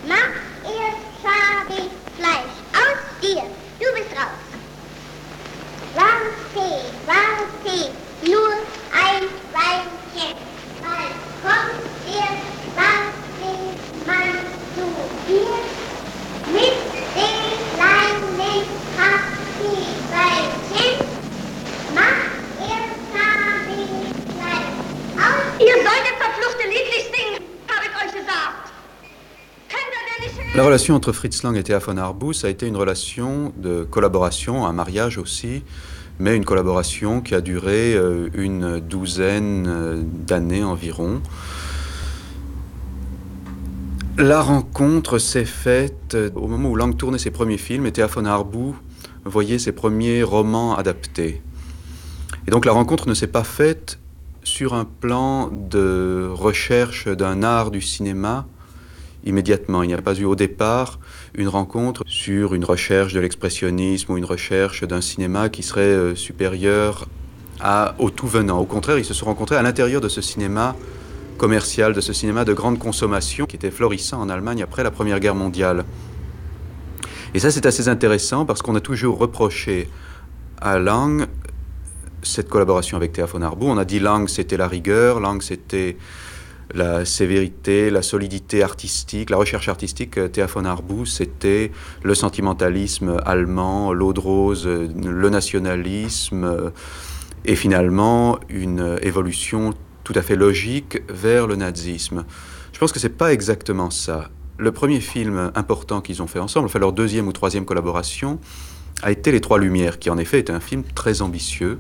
Mach erst schabig Fleisch aus dir. Du bist raus. Warte, nur ein Weilchen. Bald kommt der Mann zu dir mit den kleinen Kaffeeweilchen. Mach erst schabig Fleisch aus. Ihr solltet verfluchte niedlich singen, habe ich euch gesagt. La relation entre Fritz Lang et Théa von Harbous a été une relation de collaboration, un mariage aussi, mais une collaboration qui a duré une douzaine d'années environ. La rencontre s'est faite au moment où Lang tournait ses premiers films et Théa von Harbous voyait ses premiers romans adaptés. Et donc la rencontre ne s'est pas faite sur un plan de recherche d'un art du cinéma immédiatement. Il n'y a pas eu au départ une rencontre sur une recherche de l'expressionnisme ou une recherche d'un cinéma qui serait supérieur au tout venant. Au contraire, ils se sont rencontrés à l'intérieur de ce cinéma commercial, de ce cinéma de grande consommation qui était florissant en Allemagne après la Première Guerre mondiale. Et ça, c'est assez intéressant parce qu'on a toujours reproché à Lang cette collaboration avec Théa von Harbous. On a dit Lang, c'était la rigueur, Lang, c'était la sévérité, la solidité artistique, la recherche artistique. Théa von Harbous, c'était le sentimentalisme allemand, l'eau de rose, le nationalisme, et finalement une évolution tout à fait logique vers le nazisme. Je pense que c'est pas exactement ça. Le premier film important qu'ils ont fait ensemble, enfin leur deuxième ou troisième collaboration, a été Les Trois Lumières, qui en effet était un film très ambitieux,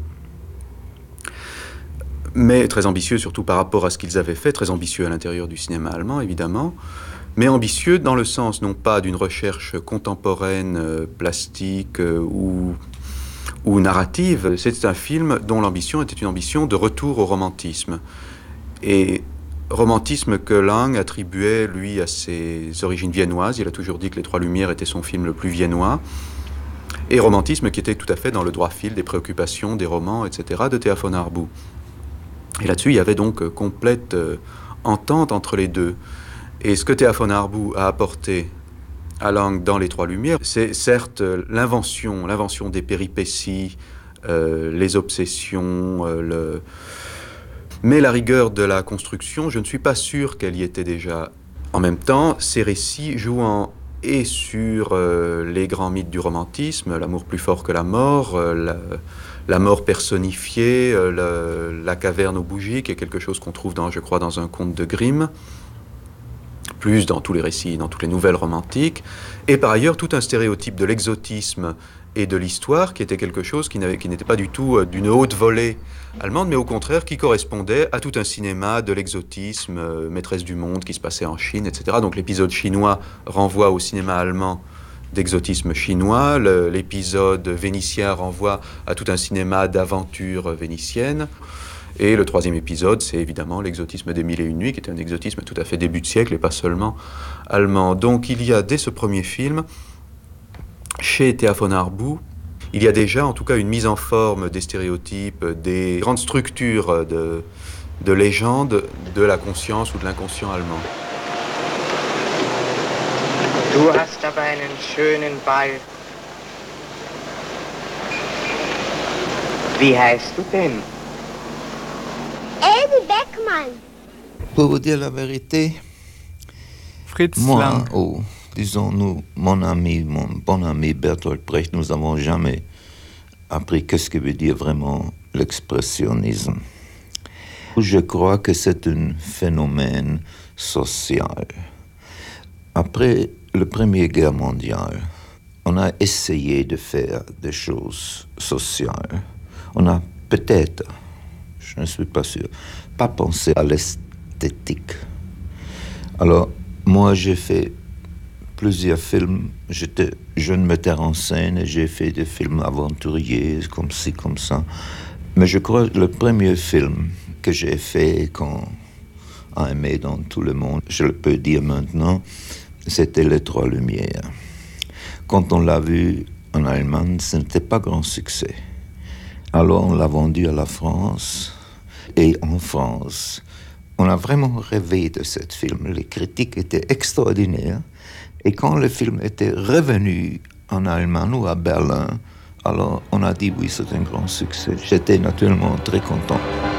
mais très ambitieux surtout par rapport à ce qu'ils avaient fait, très ambitieux à l'intérieur du cinéma allemand évidemment, mais ambitieux dans le sens non pas d'une recherche contemporaine, plastique ou narrative. C'est un film dont l'ambition était une ambition de retour au romantisme. Et romantisme que Lang attribuait, lui, à ses origines viennoises. Il a toujours dit que Les Trois Lumières était son film le plus viennois. Et romantisme qui était tout à fait dans le droit fil des préoccupations, des romans, etc. de Théa von Harbous. Et là-dessus, il y avait donc complète entente entre les deux. Et ce que Théa von Harbous a apporté à Lang dans Les Trois Lumières, c'est certes l'invention des péripéties, les obsessions, mais la rigueur de la construction, je ne suis pas sûr qu'elle y était déjà. En même temps, ces récits jouant et sur les grands mythes du romantisme, l'amour plus fort que la mort, la mort personnifiée, la caverne aux bougies, qui est quelque chose qu'on trouve, je crois, dans un conte de Grimm, plus dans tous les récits, dans toutes les nouvelles romantiques, et par ailleurs tout un stéréotype de l'exotisme et de l'histoire, qui était quelque chose qui n'était pas du tout d'une haute volée allemande, mais au contraire qui correspondait à tout un cinéma de l'exotisme, maîtresse du monde, qui se passait en Chine, etc. Donc l'épisode chinois renvoie au cinéma allemand d'exotisme chinois, l'épisode vénitien renvoie à tout un cinéma d'aventure vénitienne, et le troisième épisode, c'est évidemment l'exotisme des Mille et une nuits, qui était un exotisme tout à fait début de siècle et pas seulement allemand. Donc il y a dès ce premier film, chez Théa von Harbous, il y a déjà en tout cas une mise en forme des stéréotypes, des grandes structures de légendes de la conscience ou de l'inconscient allemand. Du hast aber einen schönen Ball. Wie heißt du denn? Elbe Beckmann. Pour vous dire la vérité, Fritz moi, Lang. disons nous, mon bon ami Bertolt Brecht, nous n'avons jamais appris qu'est-ce que veut dire vraiment l'expressionnisme. Je crois que c'est un phénomène social. Après la Première Guerre mondiale, on a essayé de faire des choses sociales. On a peut-être, je ne suis pas sûr, pas pensé à l'esthétique. Alors, moi, j'ai fait plusieurs films. J'étais jeune metteur en scène et j'ai fait des films aventuriers, comme ci, comme ça. Mais je crois que le premier film que j'ai fait, qu'on a aimé dans tout le monde, je le peux dire maintenant, c'était Les Trois Lumières. Quand on l'a vu en Allemagne, ce n'était pas grand succès. Alors on l'a vendu à la France. Et en France, On a vraiment rêvé de ce film. Les critiques étaient extraordinaires. Et quand le film était revenu en Allemagne ou à Berlin, alors on a dit oui, c'est un grand succès. J'étais naturellement très content.